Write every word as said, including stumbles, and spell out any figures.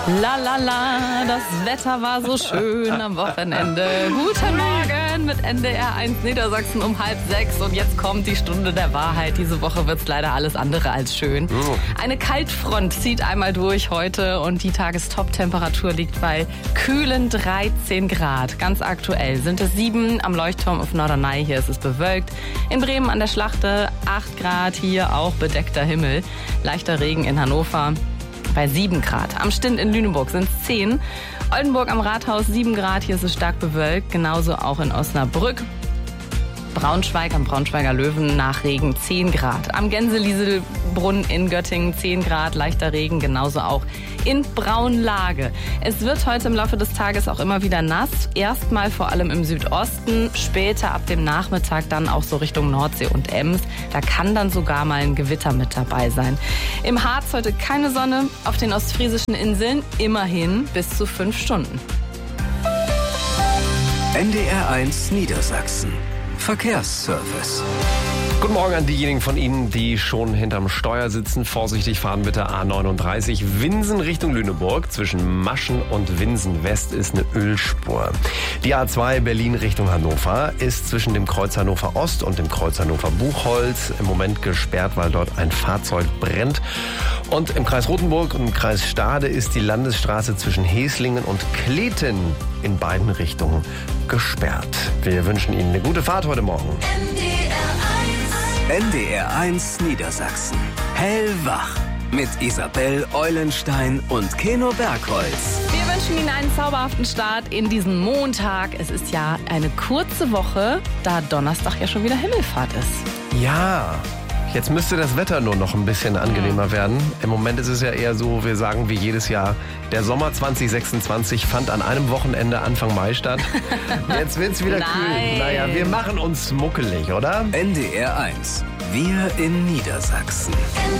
La la la, das Wetter war so schön am Wochenende. Guten Morgen mit N D R eins Niedersachsen um halb sechs. Und jetzt kommt die Stunde der Wahrheit. Diese Woche wird's leider alles andere als schön. Eine Kaltfront zieht einmal durch heute und die Tagestop-Temperatur liegt bei kühlen dreizehn Grad. Ganz aktuell sind es sieben am Leuchtturm auf Norderney. Hier ist es bewölkt. In Bremen an der Schlachte acht Grad, hier auch bedeckter Himmel. Leichter Regen in Hannover bei sieben Grad. Am Stint in Lüneburg sind es zehn. Oldenburg am Rathaus sieben Grad, hier ist es stark bewölkt. Genauso auch in Osnabrück. Braunschweig am Braunschweiger Löwen nach Regen zehn Grad. Am Gänselieselbrunn in Göttingen zehn Grad, leichter Regen, genauso auch in Braunlage. Es wird heute im Laufe des Tages auch immer wieder nass. Erstmal vor allem im Südosten, später ab dem Nachmittag dann auch so Richtung Nordsee und Ems. Da kann dann sogar mal ein Gewitter mit dabei sein. Im Harz heute keine Sonne, auf den ostfriesischen Inseln immerhin bis zu fünf Stunden. N D R eins Niedersachsen. Verkehrsservice. Guten Morgen an diejenigen von Ihnen, die schon hinterm Steuer sitzen. Vorsichtig fahren bitte A neununddreißig. Winsen Richtung Lüneburg. Zwischen Maschen und Winsen West ist eine Ölspur. Die A zwei Berlin Richtung Hannover ist zwischen dem Kreuz Hannover Ost und dem Kreuz Hannover Buchholz im Moment gesperrt, weil dort ein Fahrzeug brennt. Und im Kreis Rothenburg und im Kreis Stade ist die Landesstraße zwischen Heslingen und Kleten in beiden Richtungen gesperrt. Wir wünschen Ihnen eine gute Fahrt heute Morgen. N D R eins Niedersachsen. Hellwach. Mit Isabel Eulenstein und Keno Bergholz. Wir wünschen Ihnen einen zauberhaften Start in diesen Montag. Es ist ja eine kurze Woche, da Donnerstag ja schon wieder Himmelfahrt ist. Ja, jetzt müsste das Wetter nur noch ein bisschen angenehmer werden. Im Moment ist es ja eher so, wir sagen wie jedes Jahr, der Sommer zwanzig sechsundzwanzig fand an einem Wochenende Anfang Mai statt. Jetzt wird's wieder Nein. kühl. Naja, wir machen uns muckelig, oder? N D R eins. Wir in Niedersachsen.